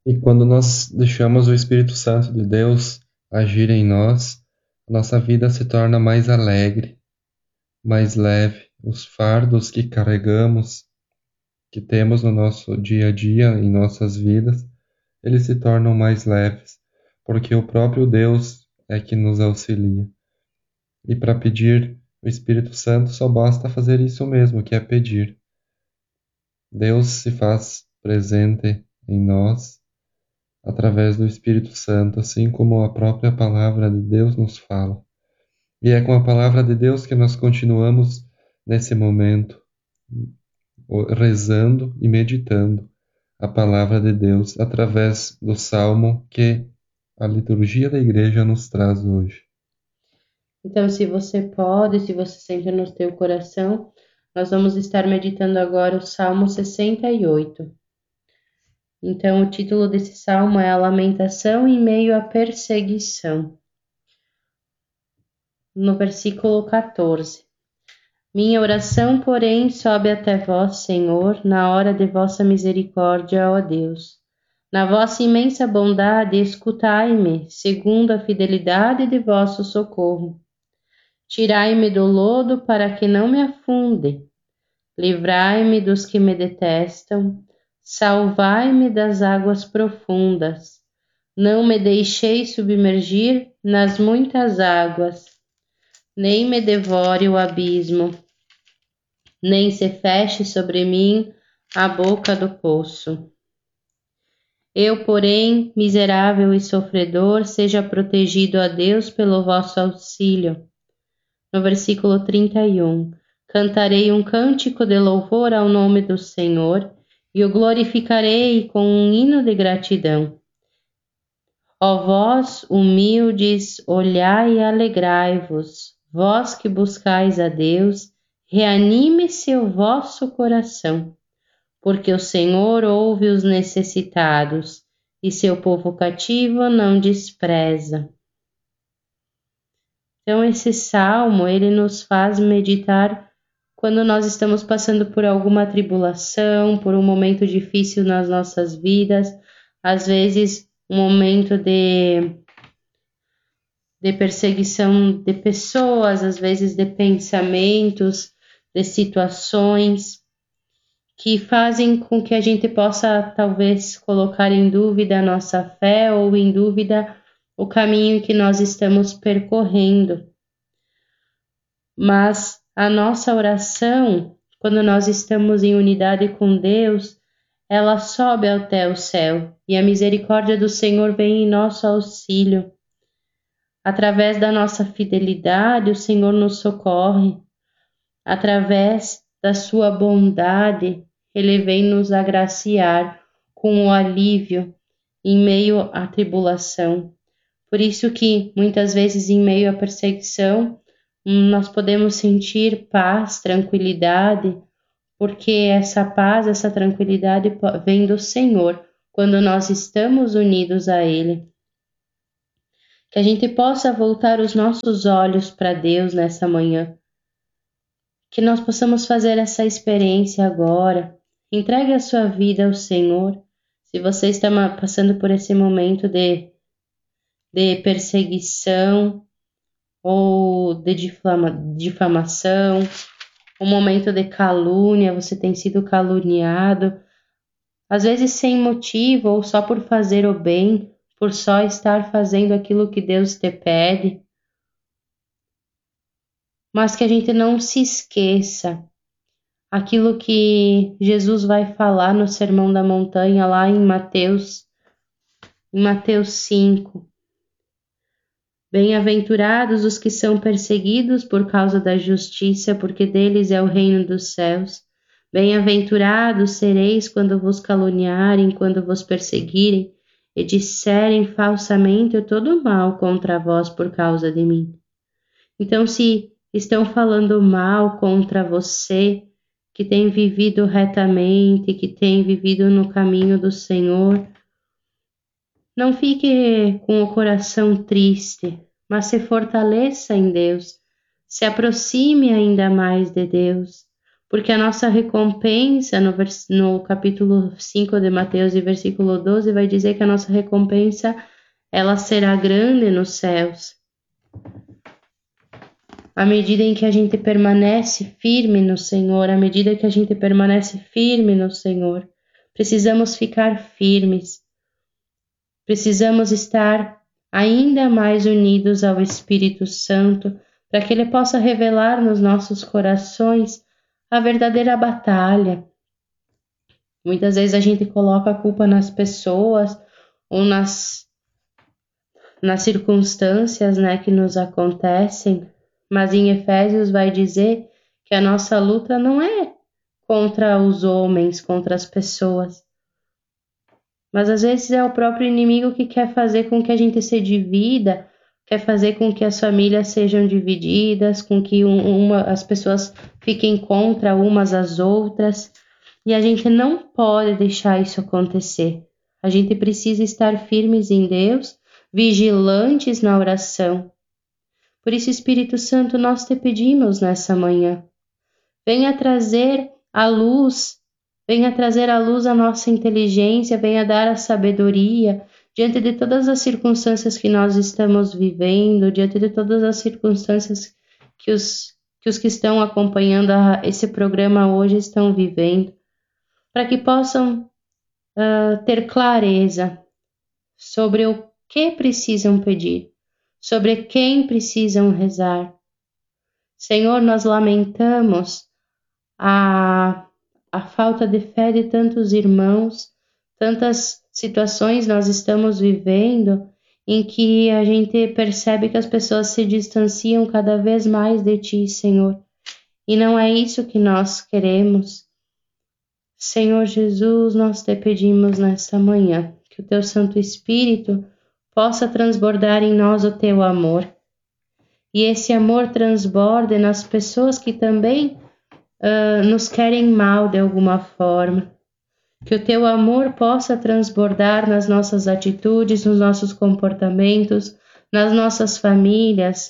E quando nós deixamos o Espírito Santo de Deus agir em nós, nossa vida se torna mais alegre, mais leve. Os fardos que carregamos, que temos no nosso dia a dia, em nossas vidas, eles se tornam mais leves, porque o próprio Deus é que nos auxilia. E para pedir o Espírito Santo só basta fazer isso mesmo, que é pedir. Deus se faz presente em nós através do Espírito Santo, assim como a própria palavra de Deus nos fala. E é com a palavra de Deus que nós continuamos nesse momento, rezando e meditando a palavra de Deus através do salmo que a liturgia da igreja nos traz hoje. Então, se você pode, se você sente no teu coração, nós vamos estar meditando agora o Salmo 68. Então, o título desse salmo é A Lamentação em Meio à Perseguição. No versículo 14. Minha oração, porém, sobe até vós, Senhor, na hora de vossa misericórdia, ó Deus. Na vossa imensa bondade, escutai-me, segundo a fidelidade de vosso socorro. Tirai-me do lodo para que não me afunde. Livrai-me dos que me detestam. Salvai-me das águas profundas. Não me deixeis submergir nas muitas águas, nem me devore o abismo, nem se feche sobre mim a boca do poço. Eu, porém, miserável e sofredor, seja protegido a Deus pelo vosso auxílio. No versículo 31, cantarei um cântico de louvor ao nome do Senhor e o glorificarei com um hino de gratidão. Ó vós, humildes, olhai e alegrai-vos, vós que buscais a Deus, reanime-se o vosso coração, porque o Senhor ouve os necessitados e seu povo cativo não despreza. Então, esse salmo, ele nos faz meditar quando nós estamos passando por alguma tribulação, por um momento difícil nas nossas vidas, às vezes um momento de perseguição de pessoas, às vezes de pensamentos, de situações que fazem com que a gente possa talvez colocar em dúvida a nossa fé ou em dúvida o caminho que nós estamos percorrendo. Mas a nossa oração, quando nós estamos em unidade com Deus, ela sobe até o céu e a misericórdia do Senhor vem em nosso auxílio. Através da nossa fidelidade, o Senhor nos socorre. Através da sua bondade, Ele vem nos agraciar com o alívio em meio à tribulação. Por isso que, muitas vezes, em meio à perseguição, nós podemos sentir paz, tranquilidade, porque essa paz, essa tranquilidade vem do Senhor, quando nós estamos unidos a Ele. Que a gente possa voltar os nossos olhos para Deus nessa manhã. Que nós possamos fazer essa experiência agora. Entregue a sua vida ao Senhor. Se você está passando por esse momento de perseguição ou de difamação, um momento de calúnia, você tem sido caluniado, às vezes sem motivo ou só por fazer o bem, por só estar fazendo aquilo que Deus te pede. Mas que a gente não se esqueça aquilo que Jesus vai falar no Sermão da Montanha, lá em Mateus 5. Bem-aventurados os que são perseguidos por causa da justiça, porque deles é o reino dos céus. Bem-aventurados sereis quando vos caluniarem, quando vos perseguirem e disserem falsamente todo mal contra vós por causa de mim. Então, se estão falando mal contra você, que tem vivido retamente, que tem vivido no caminho do Senhor, não fique com o coração triste, mas se fortaleça em Deus, se aproxime ainda mais de Deus, porque a nossa recompensa, no capítulo 5 de Mateus e versículo 12, vai dizer que a nossa recompensa, ela será grande nos céus. À medida em que a gente permanece firme no Senhor, à medida que a gente permanece firme no Senhor, precisamos ficar firmes, precisamos estar ainda mais unidos ao Espírito Santo, para que Ele possa revelar nos nossos corações a verdadeira batalha. Muitas vezes a gente coloca a culpa nas pessoas ou nas circunstâncias, que nos acontecem, mas em Efésios vai dizer que a nossa luta não é contra os homens, contra as pessoas, mas às vezes é o próprio inimigo que quer fazer com que a gente se divida, quer fazer com que as famílias sejam divididas, com que as pessoas fiquem contra umas às outras, e a gente não pode deixar isso acontecer. A gente precisa estar firmes em Deus, vigilantes na oração. Por isso, Espírito Santo, nós te pedimos nessa manhã, venha trazer a luz a nossa inteligência, venha dar a sabedoria diante de todas as circunstâncias que nós estamos vivendo, diante de todas as circunstâncias que os que estão acompanhando esse programa hoje estão vivendo, para que possam ter clareza sobre o que precisam pedir, sobre quem precisam rezar. Senhor, nós lamentamos a falta de fé de tantos irmãos, tantas situações nós estamos vivendo em que a gente percebe que as pessoas se distanciam cada vez mais de Ti, Senhor. E não é isso que nós queremos. Senhor Jesus, nós te pedimos nesta manhã que o Teu Santo Espírito possa transbordar em nós o Teu amor. E esse amor transborde nas pessoas que também nos querem mal de alguma forma. Que o Teu amor possa transbordar nas nossas atitudes, nos nossos comportamentos, nas nossas famílias.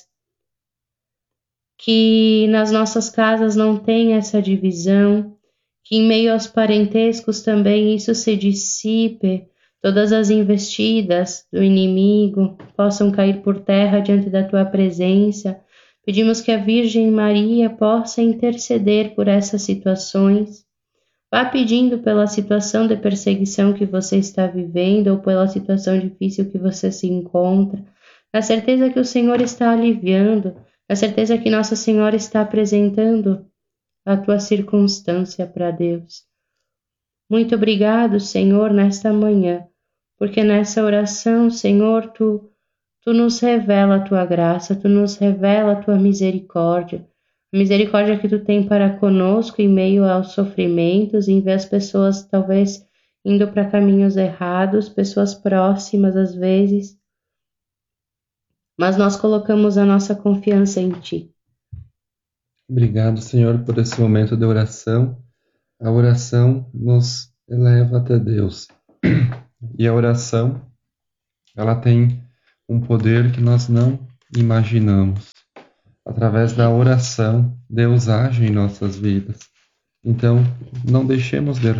Que nas nossas casas não tenha essa divisão. Que em meio aos parentescos também isso se dissipe. Todas as investidas do inimigo possam cair por terra diante da Tua presença. Pedimos que a Virgem Maria possa interceder por essas situações. Vá pedindo pela situação de perseguição que você está vivendo ou pela situação difícil que você se encontra, na certeza que o Senhor está aliviando, na certeza que Nossa Senhora está apresentando a tua circunstância para Deus. Muito obrigado, Senhor, nesta manhã, porque nessa oração, Senhor, Tu nos revela a Tua graça, Tu nos revela a Tua misericórdia, a misericórdia que Tu tem para conosco em meio aos sofrimentos, em ver as pessoas talvez indo para caminhos errados, pessoas próximas às vezes, mas nós colocamos a nossa confiança em Ti. Obrigado, Senhor, por esse momento de oração. A oração nos eleva até Deus. E a oração, ela tem um poder que nós não imaginamos. Através da oração, Deus age em nossas vidas. Então, não deixemos de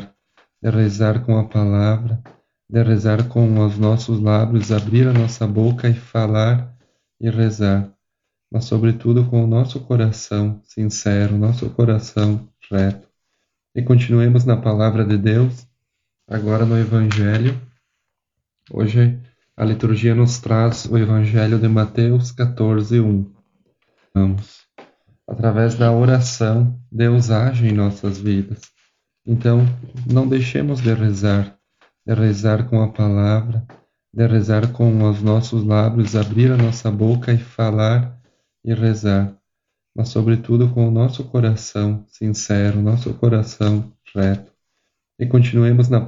rezar com a palavra, de rezar com os nossos lábios, abrir a nossa boca e falar e rezar, mas sobretudo com o nosso coração sincero, nosso coração reto. E continuemos na palavra de Deus, agora no Evangelho. Hoje a liturgia nos traz o Evangelho de Mateus 14:1. Vamos. Através da oração, Deus age em nossas vidas. Então, não deixemos de rezar com a palavra, de rezar com os nossos lábios, abrir a nossa boca e falar e rezar, mas sobretudo com o nosso coração sincero, nosso coração reto. E continuemos na